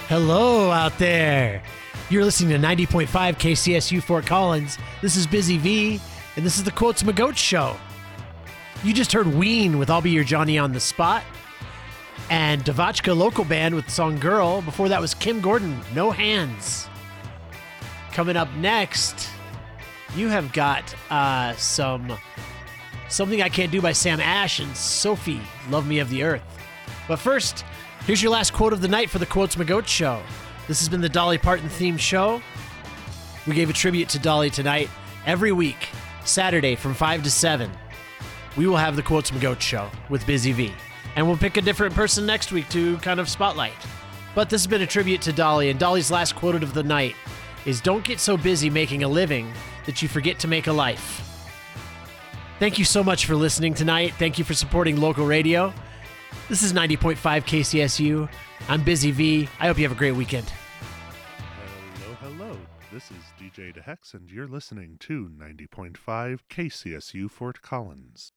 Hello out there. You're listening to 90.5 KCSU Fort Collins. This is Busy V, and this is the Quotes McGoat Show. You just heard Ween with I'll Be Your Johnny on the Spot, and Devachka Local Band with the song Girl. Before that was Kim Gordon, No Hands. Coming up next, you have got Something I Can't Do by Sam Ash and Sophie, Love Me of the Earth. But first, here's your last quote of the night for the Quotes McGoat Show. This has been the Dolly Parton themed show. We gave a tribute to Dolly tonight. Every week, Saturday from 5 to 7, we will have the Quotes McGoat Show with Busy V. And we'll pick a different person next week to kind of spotlight. But this has been a tribute to Dolly, and Dolly's last quote of the night is, "Don't get so busy making a living that you forget to make a life." Thank you so much for listening tonight. Thank you for supporting local radio. This is 90.5 KCSU. I'm Busy V. I hope you have a great weekend. Hello. This is DJ DeHex, and you're listening to 90.5 KCSU Fort Collins.